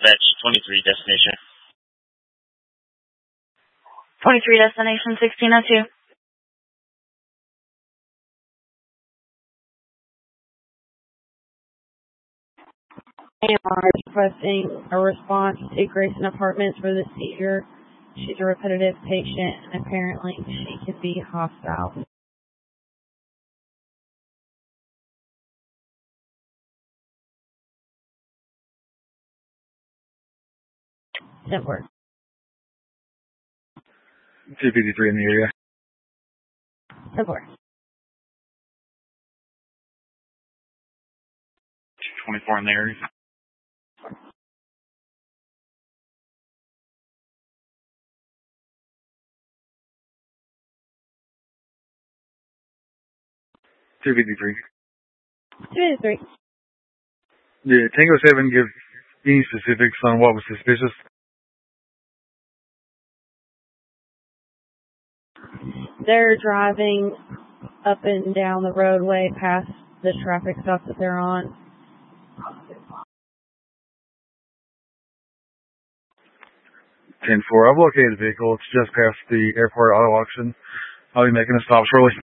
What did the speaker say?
Dispatch 23 destination. 23 destination 1602. AMR is requesting a response to Grayson Apartments for the seizure. She's a repetitive patient and apparently she could be hostile. Simpler. 253 in the area. Simpler. 224 in the area. Two 253. Did Tango 7 give any specifics on what was suspicious? They're driving up and down the roadway past the traffic stop that they're on. 10-4. I've located the vehicle. It's just past the airport auto auction. I'll be making a stop shortly.